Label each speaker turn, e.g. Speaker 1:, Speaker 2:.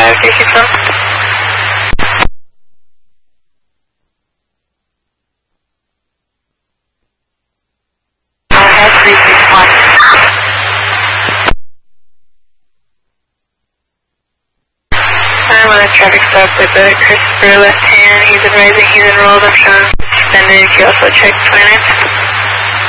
Speaker 1: 361. Ahead 361. I'm on a traffic stop with the Christopher left hand. He's advising he's enrolled. I'm showing suspended. You can also check 29.